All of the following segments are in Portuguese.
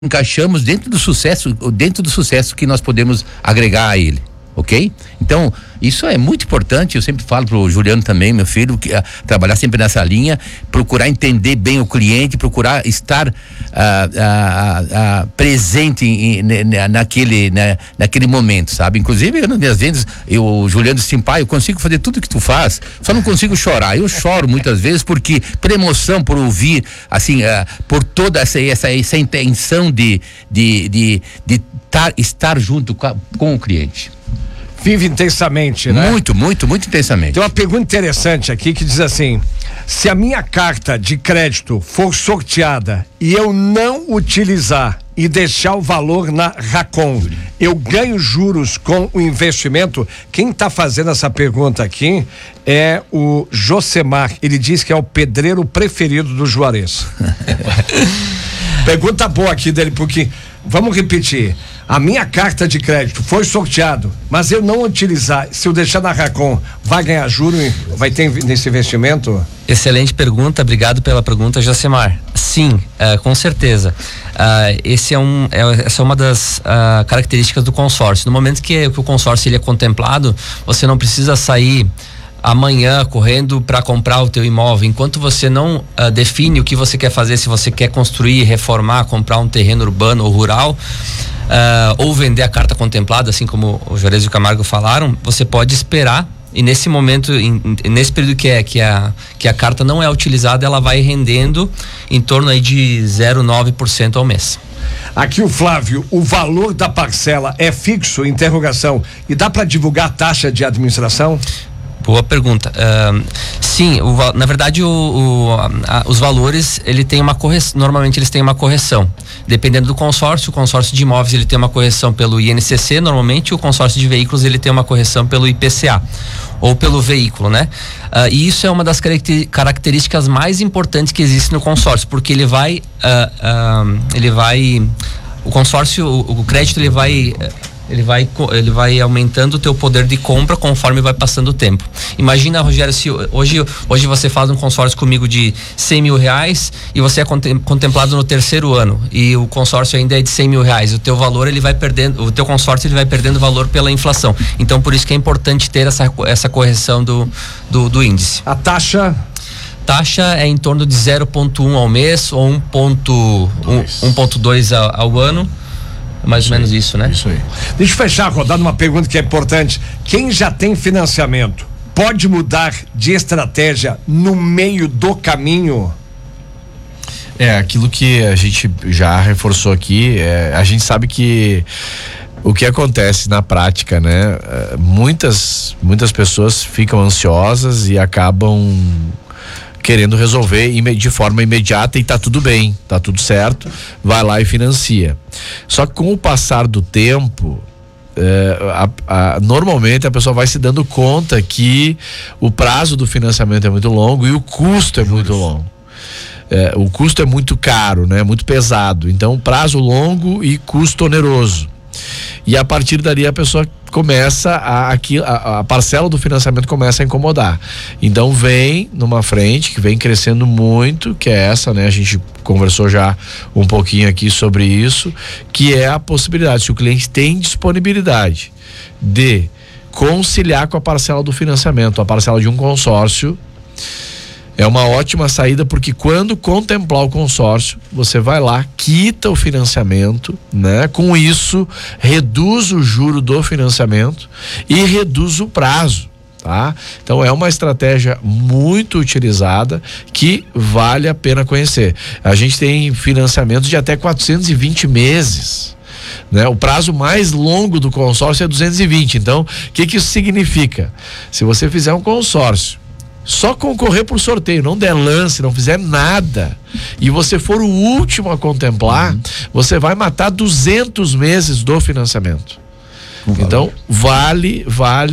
encaixamos dentro do sucesso que nós podemos agregar a ele. Ok? Então, isso é muito importante. Eu sempre falo pro Juliano também, meu filho, que trabalhar sempre nessa linha, procurar entender bem o cliente, procurar estar presente naquele momento, sabe? Inclusive, eu, nas minhas vendas, o Juliano disse assim: pai, eu consigo fazer tudo que tu faz, só não consigo chorar. Eu choro muitas vezes porque, por emoção, por ouvir, assim, por toda essa intenção de estar junto com o cliente. Vive intensamente, né? Muito intensamente. Tem uma pergunta interessante aqui que diz assim: se a minha carta de crédito for sorteada e eu não utilizar e deixar o valor na Racon, eu ganho juros com o investimento? Quem está fazendo essa pergunta aqui é o Josemar. Ele diz que é o pedreiro preferido do Juarez. Pergunta boa aqui dele, porque, vamos repetir, a minha carta de crédito foi sorteado, mas eu não utilizar, se eu deixar na Racon, vai ganhar juro, vai ter nesse investimento? Excelente pergunta, obrigado pela pergunta, Josemar. Sim, com certeza. Essa é uma das características do consórcio. No momento que o consórcio ele é contemplado, você não precisa sair amanhã correndo para comprar o teu imóvel. Enquanto você não define o que você quer fazer, se você quer construir, reformar, comprar um terreno urbano ou rural, ou vender a carta contemplada, assim como o Juarez e o Camargo falaram, você pode esperar, e nesse momento, nesse período que a carta não é utilizada, ela vai rendendo em torno aí de 0,9% ao mês. Aqui o Flávio: o valor da parcela é fixo? Interrogação. E dá para divulgar a taxa de administração? Boa pergunta. Sim, na verdade os valores, ele tem uma correção, normalmente eles têm uma correção, dependendo do consórcio. O consórcio de imóveis ele tem uma correção pelo INCC, normalmente o consórcio de veículos ele tem uma correção pelo IPCA ou pelo veículo, né? E isso é uma das características mais importantes que existe no consórcio, porque ele vai o consórcio, o crédito ele vai aumentando o teu poder de compra conforme vai passando o tempo. Imagina, Rogério, se hoje você faz um consórcio comigo de R$100 mil e você é contemplado no terceiro ano e o consórcio ainda é de R$100 mil, o teu valor ele vai perdendo, o teu consórcio ele vai perdendo valor pela inflação. Então por isso que é importante ter essa correção do índice. A taxa é em torno de 0,1 ao mês ou 1,2 ao ano. Mais ou menos isso, né? Isso aí. Deixa eu fechar, rodando uma pergunta que é importante. Quem já tem financiamento pode mudar de estratégia no meio do caminho? Aquilo que a gente já reforçou aqui, a gente sabe que o que acontece na prática, né? Muitas pessoas ficam ansiosas e acabam querendo resolver de forma imediata e tá tudo bem, tá tudo certo, vai lá e financia. Só que com o passar do tempo, normalmente a pessoa vai se dando conta que o prazo do financiamento é muito longo e o custo é muito longo. O custo é muito caro, né? Muito pesado. Então, prazo longo e custo oneroso. E a partir dali a pessoa começa a parcela do financiamento começa a incomodar. Então vem numa frente que vem crescendo muito, que é essa, né? A gente conversou já um pouquinho aqui sobre isso, que é a possibilidade, se o cliente tem disponibilidade de conciliar com a parcela do financiamento, a parcela de um consórcio, é uma ótima saída, porque quando contemplar o consórcio, você vai lá, quita o financiamento, né? Com isso, reduz o juro do financiamento e reduz o prazo, tá? Então é uma estratégia muito utilizada que vale a pena conhecer. A gente tem financiamentos de até 420 meses. Né? O prazo mais longo do consórcio é 220. Então, o que isso significa? Se você fizer um consórcio, só concorrer por sorteio, não der lance, não fizer nada, e você for o último a contemplar, você vai matar 200 meses do financiamento. Então, vale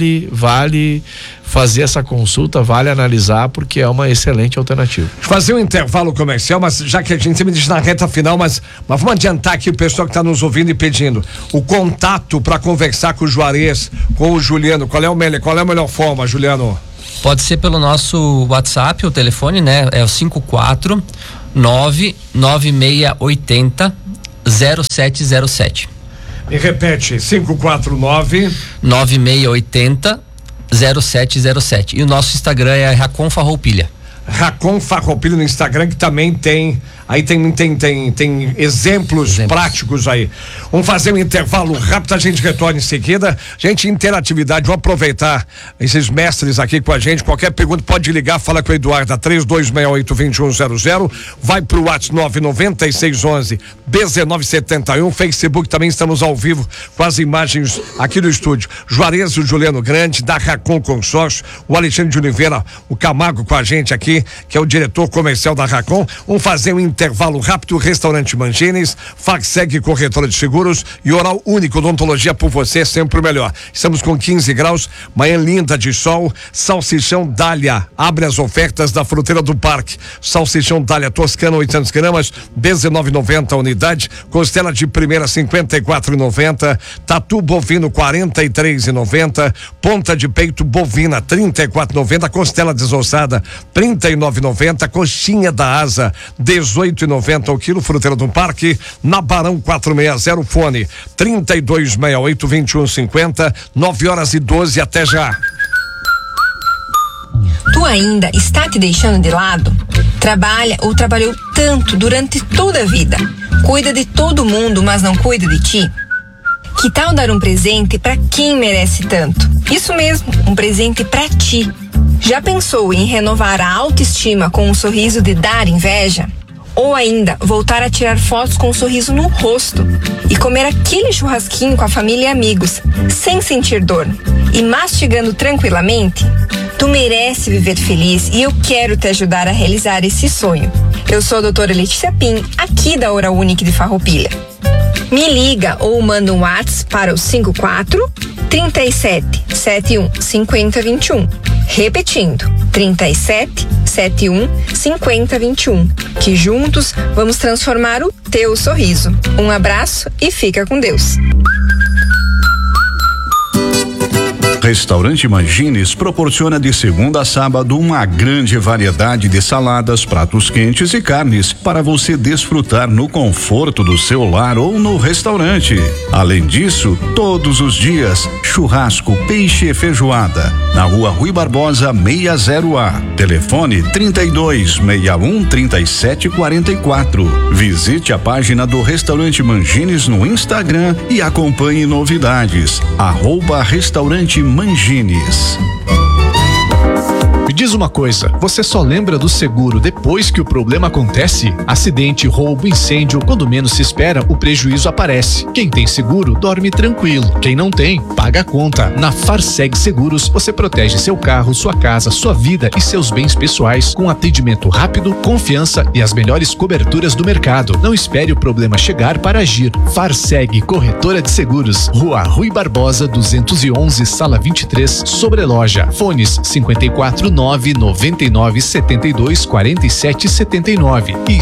fazer essa consulta, vale analisar, porque é uma excelente alternativa. Fazer um intervalo comercial, mas já que a gente sempre diz na reta final, mas vamos adiantar aqui o pessoal que está nos ouvindo e pedindo o contato para conversar com o Juarez, com o Juliano. Qual é a melhor forma, Juliano? Pode ser pelo nosso WhatsApp, o telefone, né? É o 549-9680 0707. E repete, 549-9680-0707. E o nosso Instagram é Racon Farroupilha. Racon Farroupilha no Instagram, que também tem. Aí tem exemplos práticos aí. Vamos fazer um intervalo rápido, a gente retorna em seguida. Gente, interatividade, vamos aproveitar esses mestres aqui com a gente. Qualquer pergunta pode ligar, fala com o Eduardo, 3268-2100. Vai pro WhatsApp 99611-1971. Facebook também estamos ao vivo com as imagens aqui do estúdio. Juarez e o Juliano Grande, da Racon Consórcio, o Alexandre de Oliveira, o Camargo com a gente aqui, que é o diretor comercial da Racon. Vamos fazer um intervalo rápido. Restaurante Mangines, Farseg Corretora de Seguros e Oral Único, odontologia por você, sempre o melhor. Estamos com 15 graus, manhã linda de sol. Salsichão Dália, abre as ofertas da Fruteira do Parque. Salsichão Dália Toscana, 800 gramas, R$19,90 a unidade. Costela de primeira, R$54,90. Tatu bovino, R$43,90. Ponta de peito bovina, R$34,90. Costela desossada, R$39,90. Coxinha da asa, R$18,90 ao quilo. Fruteira do Parque, na Barão 460, fone 3268-2150, 9h12, até já. Tu ainda está te deixando de lado? Trabalha ou trabalhou tanto durante toda a vida? Cuida de todo mundo, mas não cuida de ti? Que tal dar um presente para quem merece tanto? Isso mesmo, um presente para ti. Já pensou em renovar a autoestima com um sorriso de dar inveja? Ou ainda, voltar a tirar fotos com um sorriso no rosto e comer aquele churrasquinho com a família e amigos, sem sentir dor e mastigando tranquilamente? Tu merece viver feliz e eu quero te ajudar a realizar esse sonho. Eu sou a doutora Letícia Pim, aqui da Oral Unique de Farroupilha. Me liga ou manda um WhatsApp para o 54 37 71 50 21. Repetindo, 37 71 50 21. Que juntos vamos transformar o teu sorriso. Um abraço e fica com Deus. Restaurante Mangines proporciona de segunda a sábado uma grande variedade de saladas, pratos quentes e carnes para você desfrutar no conforto do seu lar ou no restaurante. Além disso, todos os dias, churrasco, peixe e feijoada. Na Rua Rui Barbosa 60A. Telefone 3261-3744. Visite a página do Restaurante Mangines no Instagram e acompanhe novidades. @Restaurante Mangines. Me diz uma coisa, você só lembra do seguro depois que o problema acontece? Acidente, roubo, incêndio, quando menos se espera, o prejuízo aparece. Quem tem seguro, dorme tranquilo. Quem não tem, paga a conta. Na Farseg Seguros, você protege seu carro, sua casa, sua vida e seus bens pessoais com atendimento rápido, confiança e as melhores coberturas do mercado. Não espere o problema chegar para agir. Farseg Corretora de Seguros, Rua Rui Barbosa 211, Sala 23, Sobreloja. Fones 549-9972-4779 e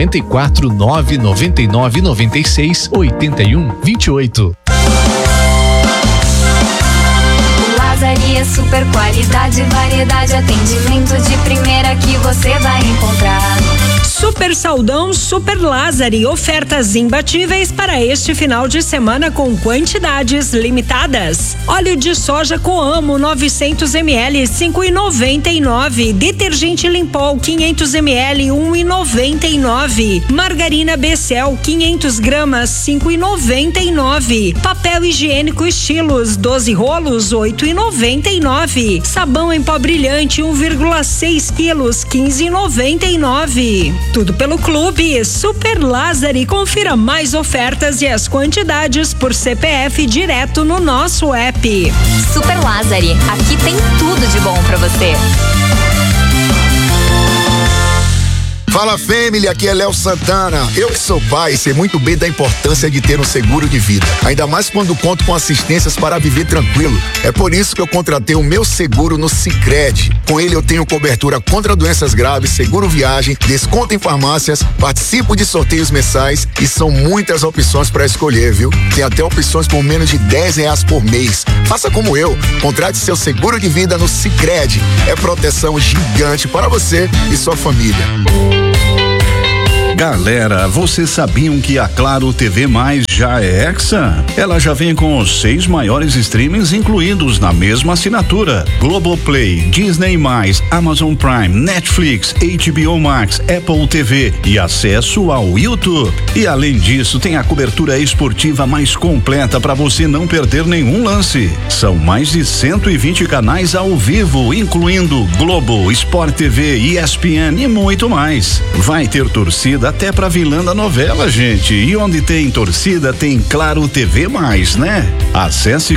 549-9996-8128. Lazaria super qualidade, variedade, atendimento de primeira que você vai encontrar. Super Saldão, Super Lázari, ofertas imbatíveis para este final de semana com quantidades limitadas. Óleo de soja Coamo 900 ml 5,99. Detergente Limpol 500 ml 1,99. Margarina Becel 500 gramas 5,99. Papel higiênico Estilos 12 rolos 8,99. Sabão em pó brilhante 1,6 quilos 15,99. Tudo pelo Clube Super Lázari. Confira mais ofertas e as quantidades por CPF direto no nosso app. Super Lázari, aqui tem tudo de bom pra você. Fala, família, aqui é Léo Santana. Eu que sou pai sei muito bem da importância de ter um seguro de vida, ainda mais quando conto com assistências para viver tranquilo. É por isso que eu contratei o meu seguro no Sicredi. Com ele eu tenho cobertura contra doenças graves, seguro viagem, desconto em farmácias, participo de sorteios mensais e são muitas opções para escolher, viu? Tem até opções por menos de R$10 por mês. Faça como eu, contrate seu seguro de vida no Sicredi. É proteção gigante para você e sua família. Galera, vocês sabiam que a Claro TV Mais já é Hexa? Ela já vem com os 6 maiores streamings incluídos na mesma assinatura: Globoplay, Disney+, Amazon Prime, Netflix, HBO Max, Apple TV e acesso ao YouTube. E além disso, tem a cobertura esportiva mais completa para você não perder nenhum lance. São mais de 120 canais ao vivo, incluindo Globo, Sport TV, ESPN e muito mais. Vai ter torcida até pra vilã da novela, gente. E onde tem torcida, tem Claro TV+, né? Acesse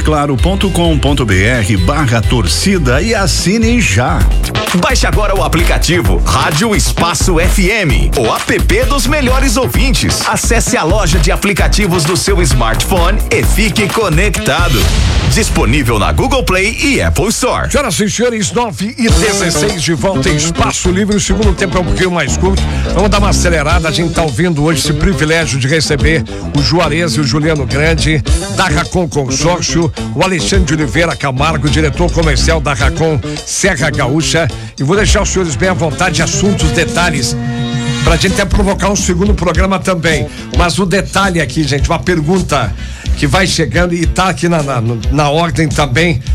claro.com.br/torcida e assine já. Baixe agora o aplicativo Rádio Espaço FM, o app dos melhores ouvintes. Acesse a loja de aplicativos do seu smartphone e fique conectado. Disponível na Google Play e Apple Store. Senhoras e senhores, 9h16 de volta em Espaço Livre. O segundo tempo é um pouquinho mais curto. Vamos dar uma acelerada. A gente tá ouvindo hoje esse privilégio de receber o Juarez e o Juliano Grande, da Racon Consórcio, o Alexandre de Oliveira Camargo, diretor comercial da Racon Serra Gaúcha. E vou deixar os senhores bem à vontade, assuntos, detalhes, pra gente até provocar um segundo programa também. Mas o detalhe aqui, gente, uma pergunta que vai chegando e tá aqui na ordem também.